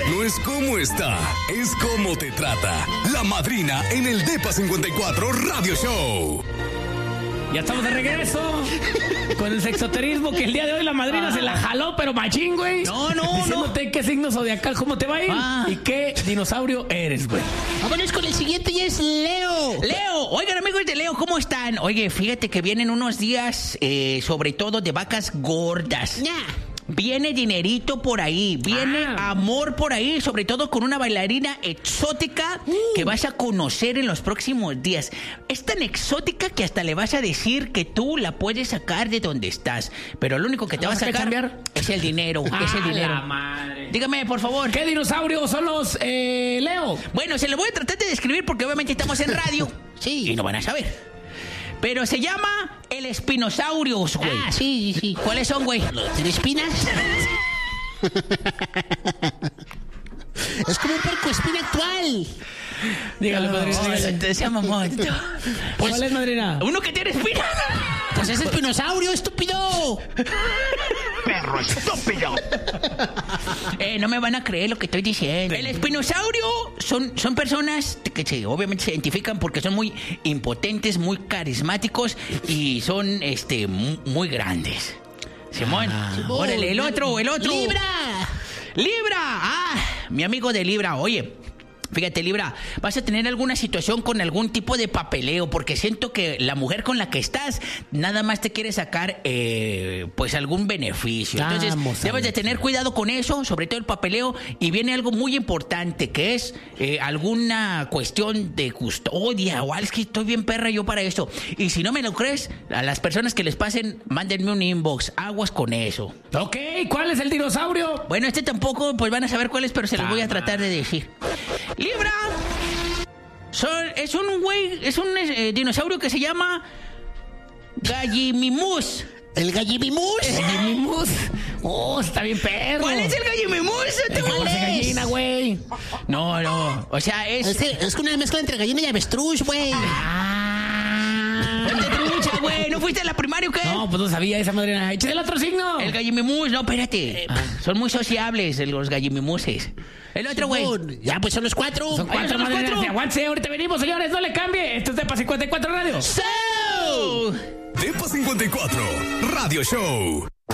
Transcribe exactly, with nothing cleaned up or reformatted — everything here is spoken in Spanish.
No es cómo está, es cómo te trata. La Madrina en el Depa cincuenta y cuatro Radio Show. Ya estamos de regreso con el sexoterismo que el día de hoy la madrina ah. se la jaló, pero machín, güey. No, no, Diciéndote no. qué signo zodiacal, cómo te va a ir ah. y qué dinosaurio eres, güey. Vámonos con el siguiente y es Leo. Leo, oigan amigos de Leo, ¿cómo están? Oye, fíjate que vienen unos días, eh, sobre todo de vacas gordas. Nah. Viene dinerito por ahí, viene ah. amor por ahí, sobre todo con una bailarina exótica uh. que vas a conocer en los próximos días. Es tan exótica que hasta le vas a decir que tú la puedes sacar de donde estás, pero lo único que te va a sacar cambiar? es el dinero, ah, es el dinero. La madre. Dígame, por favor. ¿Qué dinosaurios son los, eh, Leo? Bueno, se lo voy a tratar de describir porque obviamente estamos en radio. Sí. Y no van a saber. Pero se llama el Spinosaurus, güey. Ah, sí, sí, sí. ¿Cuáles son, güey? ¿Tiene espinas? Es como un puercoespín actual. Dígale, madrina. No, te decía mamón. Pues, ¿cuál es, madrina? Uno que tiene espinas. Pues es espinosaurio, estúpido. Perro estúpido. Eh, no me van a creer lo que estoy diciendo. El espinosaurio son, son personas que se, obviamente se identifican porque son muy impotentes, muy carismáticos y son este muy, muy grandes. Simón, ah, órale, el otro, el otro. ¡Libra! ¡Libra! Ah, mi amigo de Libra, oye. Fíjate, Libra, vas a tener alguna situación con algún tipo de papeleo, porque siento que la mujer con la que estás nada más te quiere sacar, eh, pues, algún beneficio. Entonces, Vamos debes de tener cuidado con eso, sobre todo el papeleo, y viene algo muy importante, que es eh, alguna cuestión de custodia, o algo, es que estoy bien perra yo para eso. Y si no me lo crees, a las personas que les pasen, mándenme un inbox, aguas con eso. Ok, ¿cuál es el dinosaurio? Bueno, este tampoco, pues van a saber cuál es, pero se los voy a tratar de decir. Libra son, es un güey, es un eh, dinosaurio que se llama Gallimimus. ¿El Gallimimus? ¿El Gallimimus? Oh, está bien perro. ¿Cuál es el Gallimimus? ¿Te ¿Cuál es? Gallina, güey. No, no, o sea, es... Es, es una mezcla entre gallina y avestruz, güey. Ah. Ponte trucha, güey. ¿No fuiste a la primaria o qué? No, pues no sabía esa madrina. Échale el otro signo. El Gallimimus, no, espérate. Ah. Son muy sociables los Gallimimuses. El otro, güey. Ya, pues son los cuatro. Son cuatro, madrinas. Aguante, ahorita venimos, señores. No le cambie. Esto es Depa cincuenta y cuatro Radio. ¡So! Depa cincuenta y cuatro Radio Show.